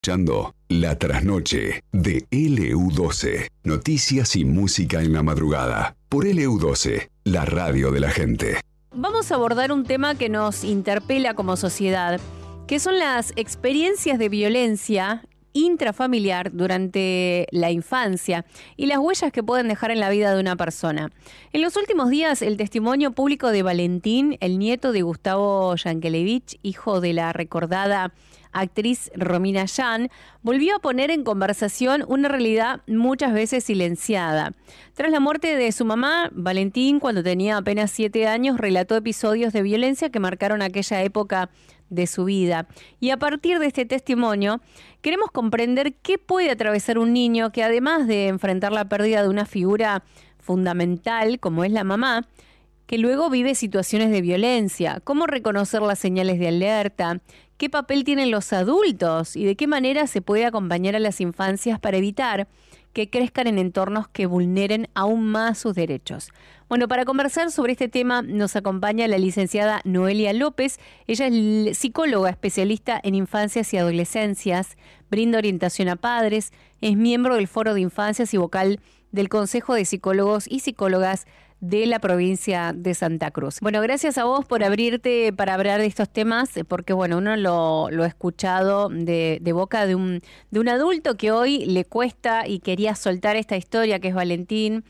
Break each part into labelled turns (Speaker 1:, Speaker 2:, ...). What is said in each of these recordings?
Speaker 1: Escuchando La Trasnoche de LU12. Noticias y música en la madrugada. Por LU12, la radio de la gente.
Speaker 2: Vamos a abordar un tema que nos interpela como sociedad, que son las experiencias de violencia intrafamiliar durante la infancia y las huellas que pueden dejar en la vida de una persona. En los últimos días, el testimonio público de Valentín, el nieto de Gustavo Yankelevich, hijo de la recordada actriz Romina Yan, volvió a poner en conversación una realidad muchas veces silenciada. Tras la muerte de su mamá, Valentín, cuando tenía apenas 7 años, relató episodios de violencia que marcaron aquella época de su vida. Y a partir de este testimonio, queremos comprender qué puede atravesar un niño que, además de enfrentar la pérdida de una figura fundamental como es la mamá, que luego vive situaciones de violencia, cómo reconocer las señales de alerta, qué papel tienen los adultos y de qué manera se puede acompañar a las infancias para evitar que crezcan en entornos que vulneren aún más sus derechos. Bueno, para conversar sobre este tema nos acompaña la licenciada Noelia López. Ella es psicóloga especialista en infancias y adolescencias, brinda orientación a padres, es miembro del Foro de Infancias y vocal del Consejo de Psicólogos y Psicólogas de la provincia de Santa Cruz. Bueno, gracias a vos por abrirte para hablar de estos temas, porque bueno, uno lo ha escuchado de boca de un adulto que hoy le cuesta y quería soltar esta historia que es Valentín.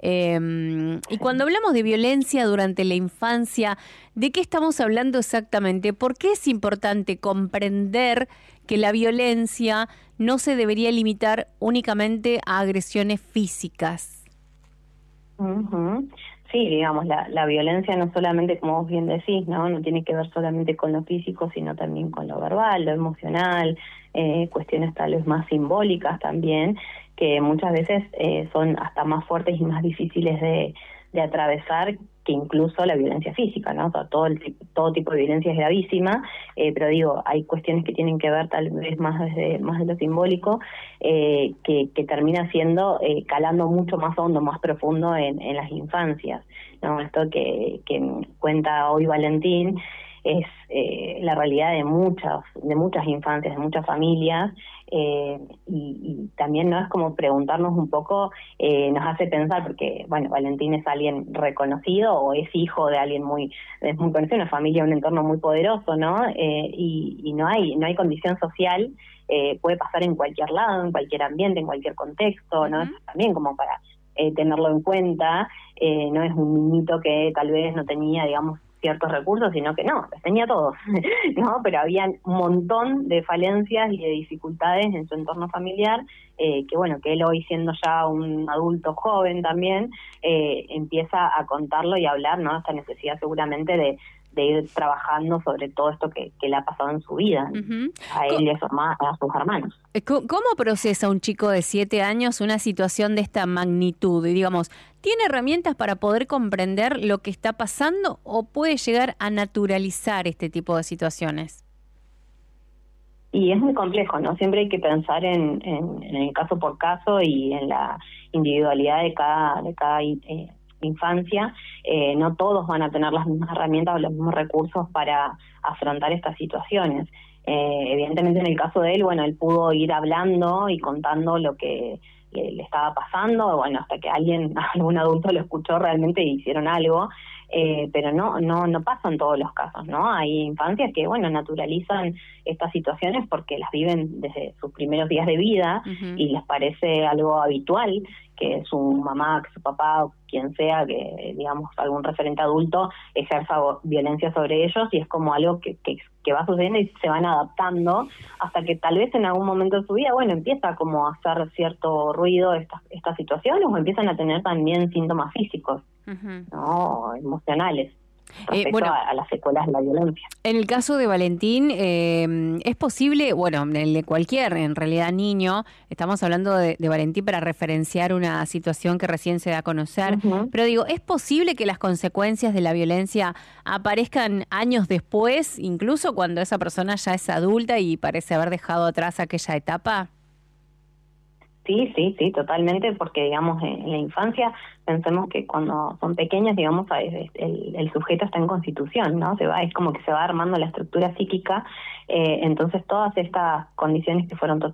Speaker 2: Y cuando hablamos de violencia durante la infancia, ¿de qué estamos hablando exactamente? ¿Por qué es importante comprender que la violencia no se debería limitar únicamente a agresiones físicas?
Speaker 3: Uh-huh. Sí, digamos, la violencia no solamente, como vos bien decís, no tiene que ver solamente con lo físico, sino también con lo verbal, lo emocional, cuestiones tal vez más simbólicas también, que muchas veces son hasta más fuertes y más difíciles de atravesar que incluso la violencia física, ¿no? O sea, todo tipo de violencia es gravísima, pero digo, hay cuestiones que tienen que ver tal vez más de lo simbólico, que termina siendo calando mucho más hondo, más profundo en las infancias, ¿no? Esto que cuenta hoy Valentín es la realidad de muchas infancias, de muchas familias, y también no es como preguntarnos un poco, nos hace pensar, porque bueno, Valentín es alguien reconocido o es hijo de alguien muy conocido, una familia, un entorno muy poderoso, ¿no? Y no hay condición social, puede pasar en cualquier lado, en cualquier ambiente, en cualquier contexto, ¿no? Uh-huh. También como para tenerlo en cuenta, no es un niñito que tal vez no tenía, digamos, ciertos recursos, sino que no, los tenía todos, ¿no? Pero había un montón de falencias y de dificultades en su entorno familiar, que bueno, que él hoy siendo ya un adulto joven también, empieza a contarlo y a hablar, ¿no? Esta necesidad seguramente de ir trabajando sobre todo esto que le ha pasado en su vida, uh-huh, a él y a sus hermanos.
Speaker 2: ¿Cómo procesa un chico de 7 años una situación de esta magnitud? Y digamos, ¿tiene herramientas para poder comprender lo que está pasando o puede llegar a naturalizar este tipo de situaciones?
Speaker 3: Y es muy complejo, ¿no? Siempre hay que pensar en el caso por caso y en la individualidad de cada infancia. No todos van a tener las mismas herramientas o los mismos recursos para afrontar estas situaciones. Evidentemente en el caso de él, bueno, él pudo ir hablando y contando lo que le estaba pasando, bueno, hasta que algún adulto lo escuchó realmente y hicieron algo, pero no pasa en todos los casos, ¿no? Hay infancias que, bueno, naturalizan estas situaciones porque las viven desde sus primeros días de vida, uh-huh, y les parece algo habitual que su mamá, que su papá, o quien sea, que digamos algún referente adulto ejerza violencia sobre ellos, y es como algo que va sucediendo y se van adaptando hasta que tal vez en algún momento de su vida, bueno, empieza como a hacer cierto ruido estas situaciones, o empiezan a tener también síntomas físicos, uh-huh, ¿no? Emocionales. Respecto a las secuelas de la violencia.
Speaker 2: En el caso de Valentín, es posible, bueno, en el de cualquier, en realidad, niño, estamos hablando de Valentín para referenciar una situación que recién se da a conocer, uh-huh, pero digo, ¿es posible que las consecuencias de la violencia aparezcan años después, incluso cuando esa persona ya es adulta y parece haber dejado atrás aquella etapa?
Speaker 3: Sí, totalmente, porque digamos en la infancia pensemos que cuando son pequeñas, digamos, el sujeto está en constitución, ¿no? Es como que se va armando la estructura psíquica, entonces todas estas condiciones que fueron